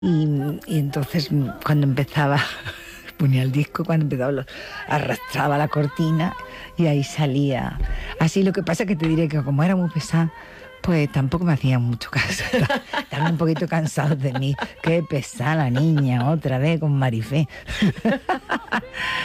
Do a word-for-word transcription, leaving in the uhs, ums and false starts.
Y, y entonces cuando empezaba, ponía el disco, cuando empezaba lo, arrastraba la cortina y ahí salía. Así, lo que pasa que te diré que como era muy pesada, pues tampoco me hacían mucho caso. Estaban un poquito cansados de mí. Qué pesada la niña, otra vez con Marifé.